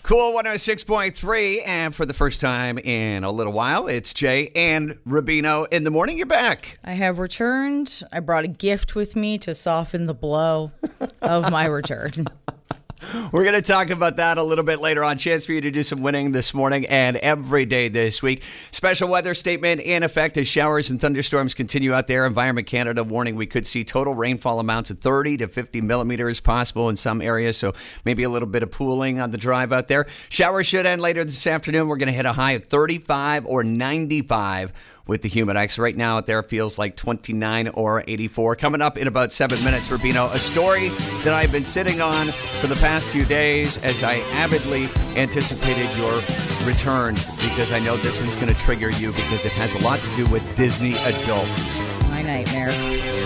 Cool 106.3, and for the first time in a little while, it's Jay and Rubino in the morning. You're back. I have returned. I brought a gift with me to soften the blow of my return. We're going to talk about that a little bit later on. Chance for you to do some winning this morning and every day this week. Special weather statement in effect as showers and thunderstorms continue out there. Environment Canada warning we could see total rainfall amounts of 30 to 50 millimeters possible in some areas, so maybe a little bit of pooling on the drive out there. Showers should end later this afternoon. We're going to hit a high of 35 or 95 with the Humidex. Right now out there feels like 29 or 84. Coming up in about 7 minutes, Rubino, a story that I've been sitting on for the past few days as I avidly anticipated your return, because I know this one's going to trigger you because it has a lot to do with Disney adults. My nightmare.